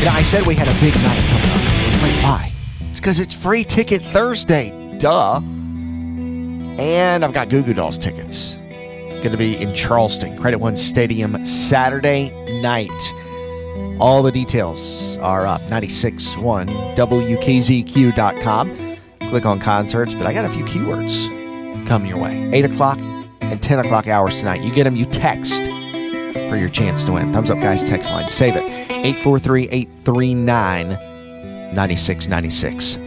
I said we had a big night coming up. Wait, why? It's because it's Free Ticket Thursday. Duh. And I've got Goo Goo Dolls tickets. Going to be in Charleston, Credit One Stadium, Saturday night. All the details are up, 96.1 WKZQ.com. Click on concerts, but I got a few keywords coming your way. 8 o'clock and 10 o'clock hours tonight. You get them, you text for your chance to win. Thumbs Up Guys text line. Save it. 843-839-9696.